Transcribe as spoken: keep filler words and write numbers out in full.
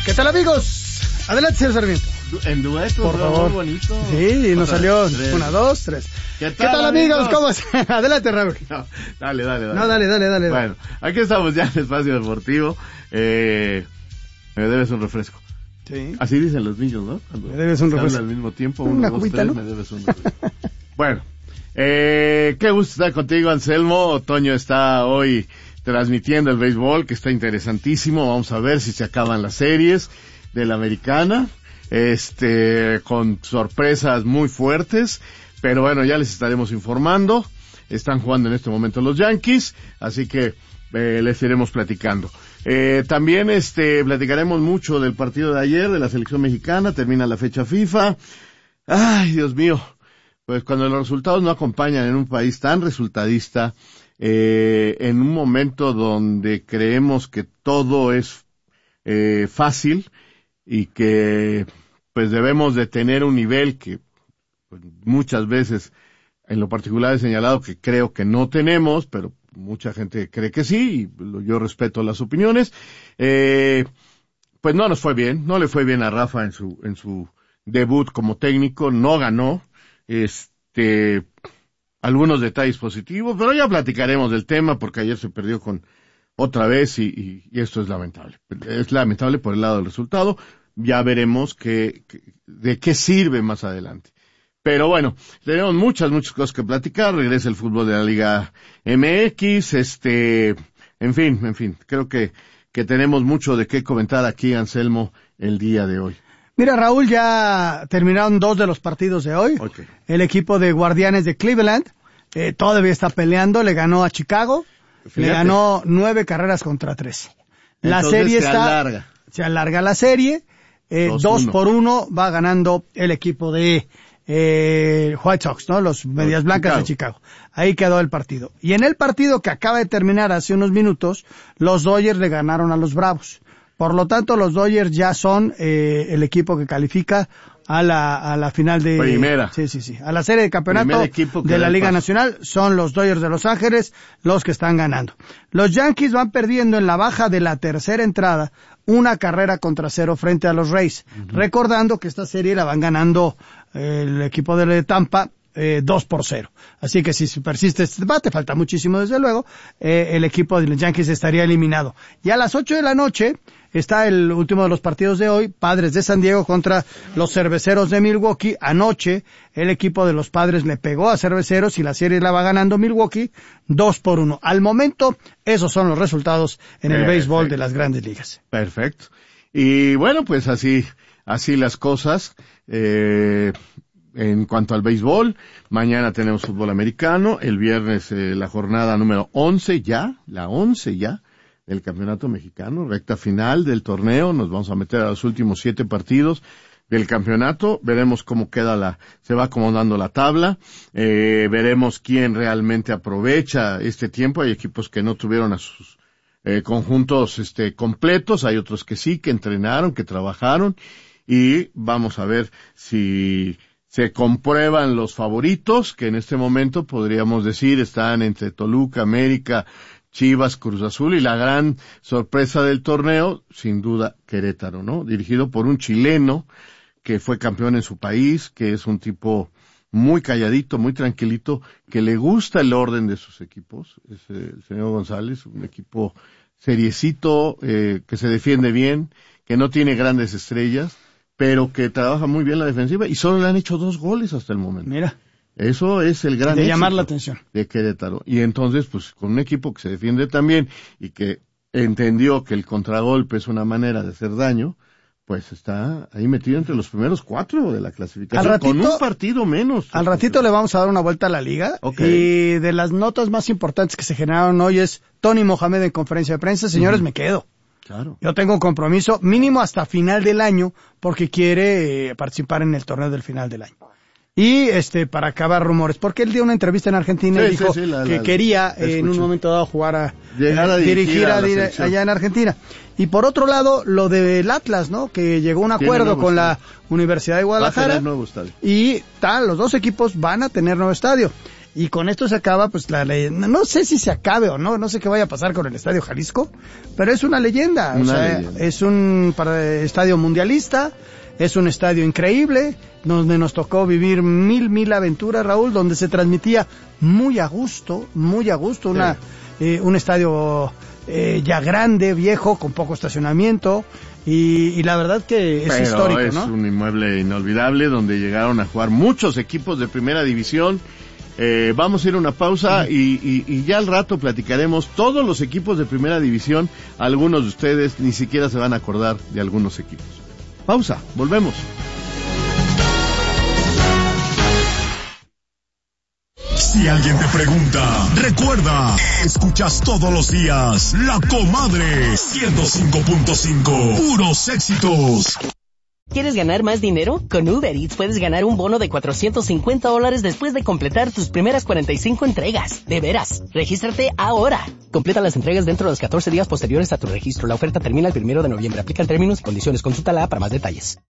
¿Qué tal, amigos? Adelante, señor Sarmiento. En dueto, por favor. Muy bonito. Sí, nos salió tres. una, dos, tres. ¿Qué tal, ¿Qué tal amigos? amigos? ¿Cómo están? Adelante, Raúl. No, dale, dale, dale. No, dale, dale, dale. Bueno, aquí estamos ya en el Espacio Deportivo. Eh, me debes un refresco. Sí. Así dicen los niños, ¿no? Cuando me debes un refresco. al mismo tiempo, una uno, dos, cubita, tres, ¿no? Me debes un refresco. Bueno, eh, qué gusto estar contigo, Anselmo. Otoño está hoy transmitiendo el béisbol, que está interesantísimo. Vamos a ver si se acaban las series de la Americana, este, con sorpresas muy fuertes, pero bueno, ya les estaremos informando. Están jugando en este momento los Yankees, así que eh, les iremos platicando. Eh, también este, platicaremos mucho del partido de ayer de la selección mexicana. Termina la fecha FIFA. Ay, Dios mío, pues cuando los resultados no acompañan en un país tan resultadista, eh, en un momento donde creemos que todo es eh, fácil y que pues debemos de tener un nivel que pues, muchas veces en lo particular he señalado que creo que no tenemos, pero mucha gente cree que sí, y yo respeto las opiniones. Eh, pues no nos fue bien, no le fue bien a Rafa en su en su debut como técnico, no ganó. Este, algunos detalles positivos, pero ya platicaremos del tema porque ayer se perdió con otra vez y, y, y esto es lamentable. Es lamentable por el lado del resultado. Ya veremos que, que, de qué sirve más adelante. Pero bueno, tenemos muchas, muchas cosas que platicar. Regresa el fútbol de la Liga M X, este, en fin, en fin, creo que, que tenemos mucho de qué comentar aquí, Anselmo, el día de hoy. Mira, Raúl, ya terminaron dos de los partidos de hoy. Okay. El equipo de Guardianes de Cleveland eh, todavía está peleando, le ganó a Chicago, Fíjate. le ganó nueve carreras contra tres. La Entonces serie se está, alarga. se alarga la serie, eh, dos, dos por uno va ganando el equipo de eh, White Sox, ¿no? Los Medias Blancas Chicago. de Chicago. Ahí quedó el partido. Y en el partido que acaba de terminar hace unos minutos, los Dodgers le ganaron a los Bravos. Por lo tanto, los Dodgers ya son eh, el equipo que califica a la a la final de primera. Sí, sí, sí, a la serie de campeonato de la Liga Nacional. Son los Dodgers de Los Ángeles los que están ganando. Los Yankees van perdiendo en la baja de la tercera entrada una carrera contra cero frente a los Rays. Uh-huh. Recordando que esta serie la van ganando eh, el equipo de Tampa Eh, dos por cero. Así que si persiste este debate, falta muchísimo desde luego, eh, el equipo de los Yankees estaría eliminado. Y a las ocho de la noche está el último de los partidos de hoy, Padres de San Diego contra los Cerveceros de Milwaukee. Anoche el equipo de los Padres le pegó a Cerveceros y la serie la va ganando Milwaukee dos por uno. Al momento, esos son los resultados en el Perfecto. béisbol de las Grandes Ligas. Perfecto. Y bueno, pues así, así las cosas. Eh... En cuanto al béisbol, mañana tenemos fútbol americano, el viernes eh, la jornada número once ya, la once ya, del campeonato mexicano, recta final del torneo, nos vamos a meter a los últimos siete partidos del campeonato, veremos cómo queda la, se va acomodando la tabla, eh, veremos quién realmente aprovecha este tiempo, hay equipos que no tuvieron a sus eh, conjuntos este completos, hay otros que sí, que entrenaron, que trabajaron, y vamos a ver si se comprueban los favoritos, que en este momento podríamos decir están entre Toluca, América, Chivas, Cruz Azul y la gran sorpresa del torneo, sin duda Querétaro, ¿no? Dirigido por un chileno que fue campeón en su país, que es un tipo muy calladito, muy tranquilito, que le gusta el orden de sus equipos, es el señor González, un equipo seriecito, eh, que se defiende bien, que no tiene grandes estrellas, pero que trabaja muy bien la defensiva y solo le han hecho dos goles hasta el momento. Mira. Eso es el gran de llamar la atención de Querétaro. Y entonces, pues, con un equipo que se defiende también y que entendió que el contragolpe es una manera de hacer daño, pues está ahí metido entre los primeros cuatro de la clasificación, al ratito, con un partido menos. Al ratito le vamos a dar una vuelta a la liga. Okay. Y de las notas más importantes que se generaron hoy es Tony Mohamed en conferencia de prensa. Señores, uh-huh. me quedo. Claro. Yo tengo un compromiso mínimo hasta final del año porque quiere eh, participar en el torneo del final del año. Y este para acabar rumores, porque él dio una entrevista en Argentina sí, y dijo sí, sí, la, que la, quería la, eh, en un momento dado jugar a, Llegar a dirigir, dirigir a, a dir, allá en Argentina. Y por otro lado, lo del Atlas, ¿no? Que llegó a un acuerdo con estadio. la Universidad de Guadalajara. Va a tener nuevo estadio. Y tal, los dos equipos van a tener nuevo estadio. y con esto se acaba, pues la leyenda. No sé si se acabe o no, no sé qué vaya a pasar con el Estadio Jalisco, pero es una leyenda, una o sea, leyenda. Es un para, estadio mundialista, es un estadio increíble, donde nos tocó vivir mil, mil aventuras, Raúl, donde se transmitía muy a gusto, muy a gusto, una, sí. eh, un estadio eh, ya grande, viejo, con poco estacionamiento, y, y la verdad que es Pero histórico, es ¿no? un inmueble inolvidable donde llegaron a jugar muchos equipos de primera división. Eh, vamos a ir a una pausa y, y, y ya al rato platicaremos todos los equipos de primera división. Algunos de ustedes ni siquiera se van a acordar de algunos equipos. Pausa, volvemos. Si alguien te pregunta, recuerda, escuchas todos los días La Comadre ciento cinco punto cinco, puros éxitos. ¿Quieres ganar más dinero? Con Uber Eats puedes ganar un bono de cuatrocientos cincuenta dólares después de completar tus primeras cuarenta y cinco entregas. De veras, regístrate ahora. Completa las entregas dentro de los catorce días posteriores a tu registro. La oferta termina el primero de noviembre. Aplican términos y condiciones. Consúltala para más detalles.